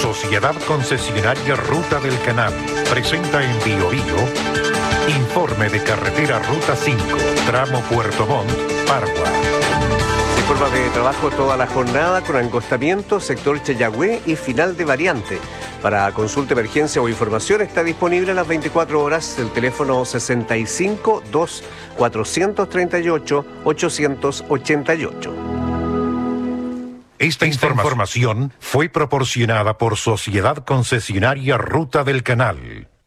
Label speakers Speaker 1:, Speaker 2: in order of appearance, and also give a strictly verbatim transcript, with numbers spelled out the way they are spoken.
Speaker 1: Sociedad Concesionaria Ruta del Canal presenta en Bio Bio informe de carretera Ruta cinco, tramo Puerto Montt, Pargua.
Speaker 2: Forma de trabajo toda la jornada con angostamiento, sector Chayagüe y final de variante. Para consulta, emergencia o información está disponible a las veinticuatro horas el teléfono sesenta y cinco, dos, cuatrocientos treinta y ocho, ochocientos ochenta y ocho.
Speaker 1: Esta información fue proporcionada por Sociedad Concesionaria Ruta del Canal.